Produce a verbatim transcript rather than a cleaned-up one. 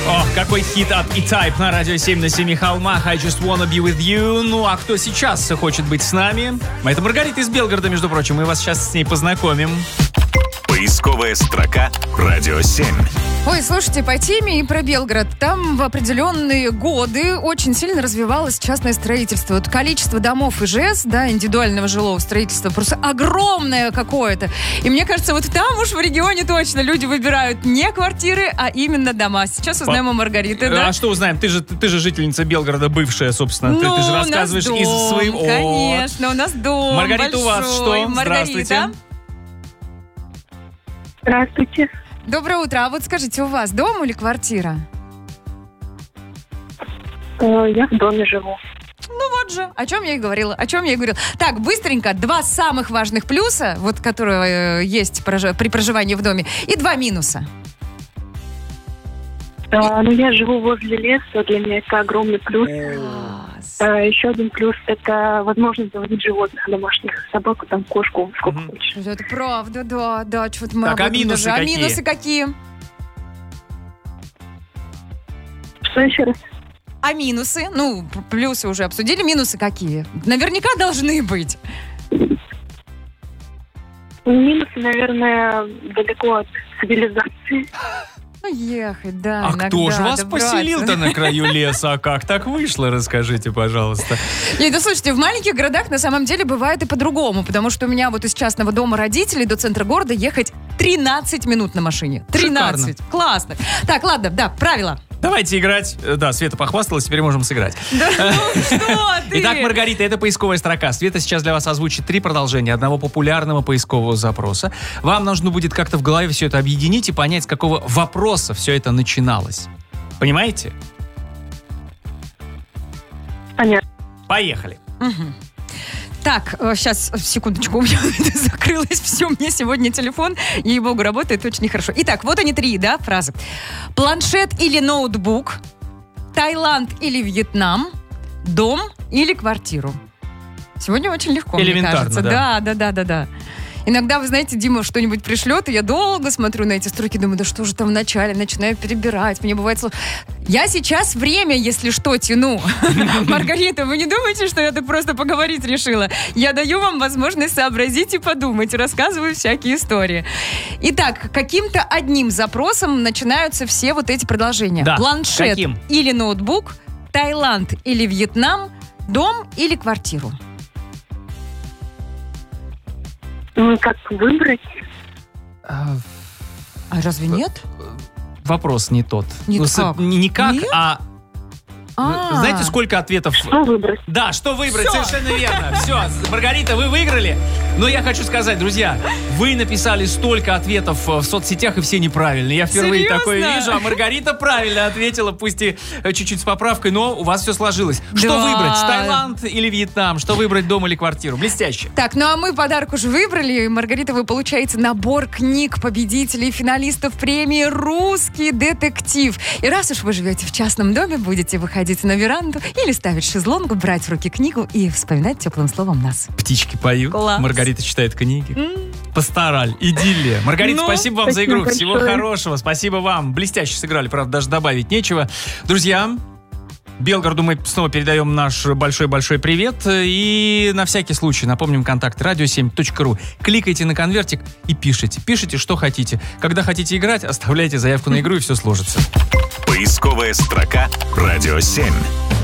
О, какой хит от E-Type на радио семь на семи холмах. I just wanna be with you. Ну, а кто сейчас хочет быть с нами? Это Маргарита из Белгорода, между прочим. Мы вас сейчас с ней познакомим. Поисковая строка «Радио семь». Ой, слушайте, по теме и про Белгород. Там в определенные годы очень сильно развивалось частное строительство. Вот количество домов ИЖС, да, индивидуального жилого строительства, просто огромное какое-то. И мне кажется, вот там уж в регионе точно люди выбирают не квартиры, а именно дома. Сейчас узнаем у Маргариты, да? А что узнаем? Ты же, ты же жительница Белгорода, бывшая, собственно. Ну, ты, ты же у нас рассказываешь дом, из своего... конечно, у нас дом Маргарита, большой. у вас что? Маргарита. Здравствуйте. Здравствуйте. Доброе утро. А вот скажите, у вас дом или квартира? Э, Я в доме живу. Ну вот же, о чем я и говорила, о чем я и говорила. Так, быстренько, два самых важных плюса, вот которые э, есть прожи- при проживании в доме, и два минуса. Э, Ну, я живу возле леса, для меня это огромный плюс. Класс. Э, Еще один плюс – это возможность заводить животных домашних, собаку, там, кошку, сколько Мгм. хочешь. Это правда, да, да, что-то мы Так, об а этом минусы даже- какие? А минусы какие? Что еще раз? А минусы? Ну, п- плюсы уже обсудили, минусы какие? Наверняка должны быть. Минусы, наверное, далеко от цивилизации. Ну, ехать, да, А иногда кто же вас добраться. поселил-то на краю леса? А как так вышло? Расскажите, пожалуйста. Нет, ну слушайте, в маленьких городах на самом деле бывает и по-другому, потому что у меня вот из частного дома родителей до центра города ехать тринадцать минут на машине. тринадцать. Классно. Так, ладно, да, правила. Давайте играть. Э, Да, Света похвасталась, теперь можем сыграть. Да ну что ты? Итак, Маргарита, это поисковая строка. Света сейчас для вас озвучит три продолжения одного популярного поискового запроса. Вам нужно будет как-то в голове все это объединить и понять, с какого вопроса все это начиналось. Понимаете? Понятно. Поехали. Мгм. Так, сейчас, секундочку, у меня закрылось все, мне сегодня телефон, ей-богу, работает очень нехорошо. Итак, вот они три, да, фразы. Планшет или ноутбук, Таиланд или Вьетнам, дом или квартиру. Сегодня очень легко, мне Элементарно, кажется. да. Да, да, да, да, да. Иногда, вы знаете, Дима что-нибудь пришлет, и я долго смотрю на эти строки, думаю, да что же там в начале, начинаю перебирать. Мне бывает сложно. Я сейчас время, если что, тяну. Маргарита, вы не думаете, что я так просто поговорить решила? Я даю вам возможность сообразить и подумать, рассказываю всякие истории. Итак, каким-то одним запросом начинаются все вот эти продолжения. Да, Планшет каким? или ноутбук, Таиланд или Вьетнам, дом или квартиру. Ну, как выбрать? А, А разве нет? Вопрос не тот. Не Ну, с- как? не не как, Нет? а... А. Знаете, сколько ответов? Что выбрать? Да, что выбрать, Всё. совершенно верно. Все, Маргарита, вы выиграли. Но я хочу сказать, друзья, вы написали столько ответов в соцсетях, и все неправильные. Я впервые Серьезно? такое вижу, а Маргарита правильно ответила, пусть и э, чуть-чуть с поправкой, но у вас все сложилось. Что Да. выбрать, Таиланд или Вьетнам? Что выбрать, дом или квартиру? Блестяще. Так, ну а мы подарок уже выбрали. Маргарита, вы получаете набор книг победителей и финалистов премии «Русский детектив». И раз уж вы живете в частном доме, будете выходить на веранду или ставить шезлонг, брать в руки книгу и вспоминать теплым словом нас. Птички поют, Класс. Маргарита читает книги. Постараль, идиллия. Маргарита, Ну, спасибо вам за спасибо игру. Всего большое. хорошего. Спасибо вам. Блестяще сыграли, правда, даже добавить нечего. Друзья, Белгороду мы снова передаем наш большой-большой привет. И на всякий случай напомним контакт радио семь точка ру. Кликайте на конвертик и пишите. Пишите, что хотите. Когда хотите играть, оставляйте заявку на игру, и все сложится. Поисковая строка «Радио семь».